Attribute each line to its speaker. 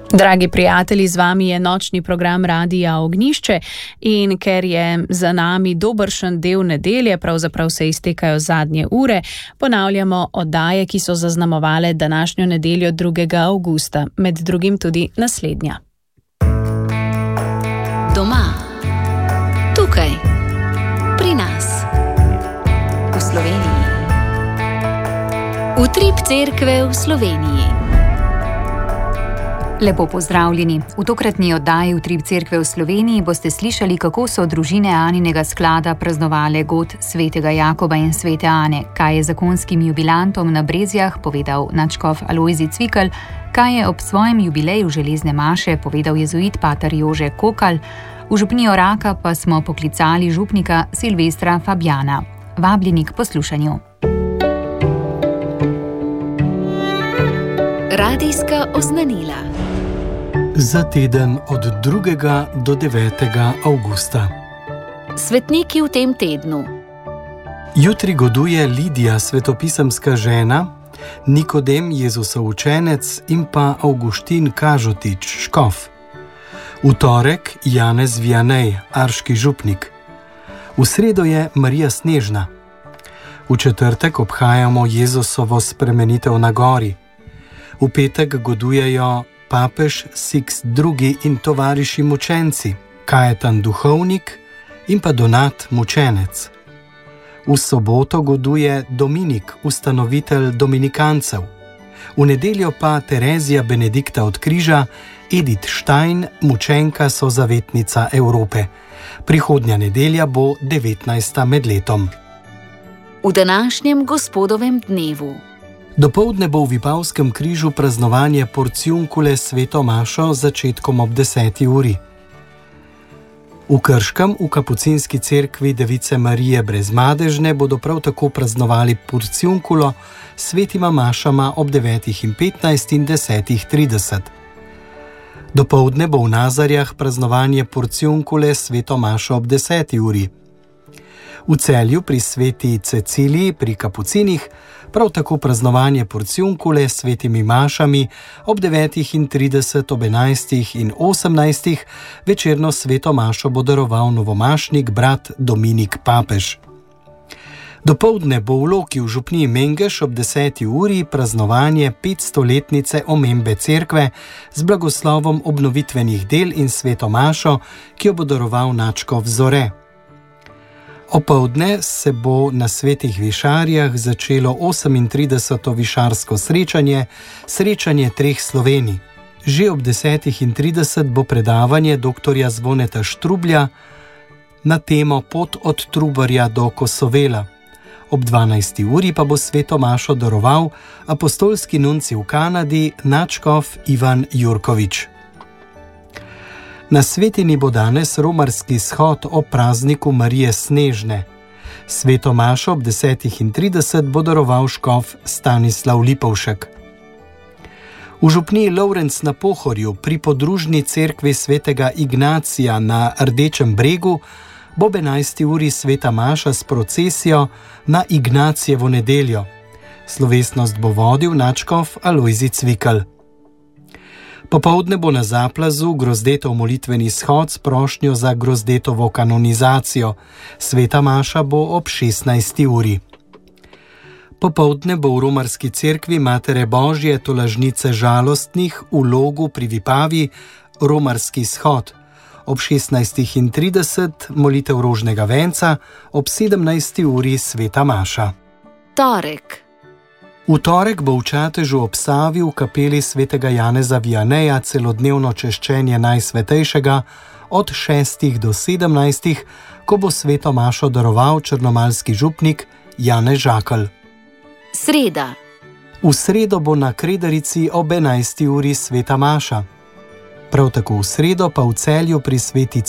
Speaker 1: Dragi prijatelji, z vami je nočni program Radia Ognjišče in ker je za nami dobršen del nedelje, pravzaprav se iztekajo zadnje ure, ponavljamo oddaje, ki so zaznamovale današnjo nedeljo 2. avgusta, med drugim tudi naslednja.
Speaker 2: Doma, tukaj, pri nas, v Sloveniji. Utrip cerkve v Sloveniji. Lepo pozdravljeni. V tokratni oddaji Utrip cerkve v Sloveniji boste slišali, kako so družine Aninega sklada praznovale god svetega Jakoba in svete Ane, kaj je zakonskim jubilantom na Brezjah povedal nadškof Alojzij Cvikl, kaj je ob svojem jubileju železne maše povedal jezuit pater Jože Kokal, v župnijo Raka pa smo poklicali župnika Silvestra Fabjana. Vabljeni k poslušanju. Radijska oznanila.
Speaker 3: Za teden od 2. do 9. avgusta.
Speaker 2: Svetniki v tem tednu.
Speaker 3: Jutri goduje Lidija, svetopisemska žena, Nikodem, Jezusov učenec in pa Avguštin Kažotič, škof. V torek Janez Vianej, arški župnik. V sredo je Marija Snežna. V četrtek obhajamo Jezusovo spremenitev na gori. V petek godujejo papež Sixt II. In tovariši mučenci, Kajetan duhovnik in pa Donat mučenec. V soboto goduje Dominik, ustanovitelj dominikancev. V nedeljo pa Terezija Benedikta od križa, Edith Stein, mučenka sozavetnica Evrope. Prihodnja nedelja bo 19. med letom.
Speaker 2: V današnjem gospodovem dnevu.
Speaker 3: Dopoldne bo v Vipavskem križu praznovanje porciunkule sveto mašo z začetkom ob 10. uri. V Krškem, v kapucinski cerkvi Device Marije Brezmadežne, bodo prav tako praznovali porciunkulo s svetima mašama ob 9.15 in 10.30. Dopoldne bo v Nazarjah praznovanje porciunkule sveto mašo ob 10. uri. V Celju pri sveti Ceciliji pri kapucinih prav tako praznovanje porciunkule s svetimi mašami ob 9.30, ob 11. in 18. večerno sveto mašo bo daroval novomašnik brat Dominik Papež. Dopoldne bo v Loki v župniji Mengeš ob 10. uri praznovanje 500-letnice omembe cerkve z blagoslovom obnovitvenih del in sveto mašo, ki jo bo daroval nadškof Zore. Opoldne se bo na Svetih Višarjah začelo 38. višarsko srečanje treh Slovenij. Že ob 10.30 bo predavanje doktorja Zvoneta Štrublja na temo Pot od Trubarja do Kosovela. Ob 12. uri pa bo sveto mašo daroval apostolski nunci v Kanadi nadškof Ivan Jurkovič. Na Svetini bo danes romarski shod o prazniku Marije Snežne. Sveto mašo ob 10.30 bo daroval škof Stanislav Lipovšek. V župniji Lovrenc na Pohorju pri podružni cerkvi svetega Ignacija na Rdečem bregu bo ob 11. uri sveta maša s procesijo na Ignacijevo nedeljo. Slovesnost bo vodil nadškof Alojzij Cvikl. Popoldne bo na Zaplazu Grozdetov molitveni shod s prošnjo za Grozdetovo kanonizacijo. Sveta maša bo ob 16. uri. Popoldne bo v romarski cerkvi Matere Božje tolažnice žalostnih v Logu pri Vipavi romarski shod. Ob 16.30 molitev rožnega venca, ob 17. uri sveta maša.
Speaker 2: Torek.
Speaker 3: V torek bo v Čatežu ob Savi v kapeli svetega Janeza Vianeja celodnevno češčenje Najsvetejšega od 6. do 17., ko bo sveto mašo daroval črnomaljski župnik Janez Žakelj.
Speaker 2: Sreda.
Speaker 3: V sredo bo na Kredarici ob 11. uri sveta maša. Prav tako v sredo pa v Celju pri sveti